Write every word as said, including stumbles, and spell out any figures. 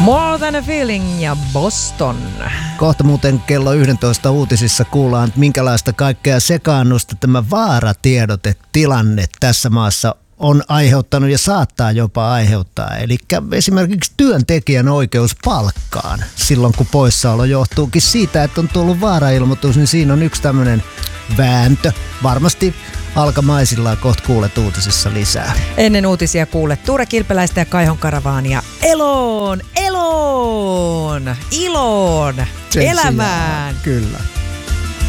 More Than a Feeling ja Boston. Kohta muuten kello yksitoista uutisissa kuullaan, minkälaista kaikkea sekaannusta tämä vaaratiedotetilanne tässä maassa on aiheuttanut ja saattaa jopa aiheuttaa. Eli esimerkiksi työntekijän oikeus palkkaan silloin, kun poissaolo johtuukin siitä, että on tullut vaarailmoitus, niin siinä on yksi tämmöinen vääntö. Varmasti alkamaisillaan kohta kuulet uutisissa lisää. Ennen uutisia kuulet Tuure Kilpeläistä ja Kaihon Karavaania. Eloon, eloon, iloon, Sen elämään. Sijaan, kyllä.